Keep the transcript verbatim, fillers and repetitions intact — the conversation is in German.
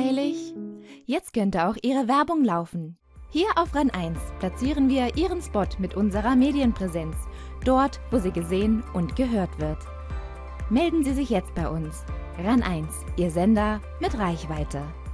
langweilig? Jetzt könnte auch Ihre Werbung laufen. Hier auf RAN eins platzieren wir Ihren Spot mit unserer Medienpräsenz, dort, wo sie gesehen und gehört wird. Melden Sie sich jetzt bei uns. RAN eins, Ihr Sender mit Reichweite.